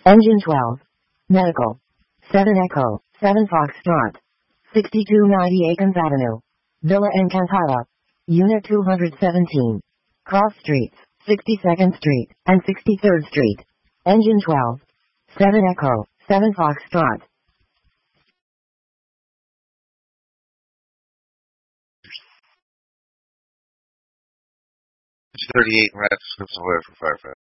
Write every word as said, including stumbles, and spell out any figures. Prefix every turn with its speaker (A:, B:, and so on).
A: Engine twelve. Medical. seven Echo, seven Foxtrot. sixty-two ninety Akins Avenue. Villa Encantada. Unit two hundred seventeen. Cross Streets, sixty-second Street, and sixty-third Street. Engine twelve. seven Echo, seven Foxtrot.
B: thirty-eight rats away from firefighter.